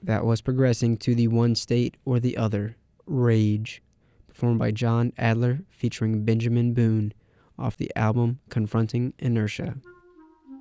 that was progressing to the one state or the other. Rage, performed by John Adler featuring Benjamin Boone off the album Confronting Inertia.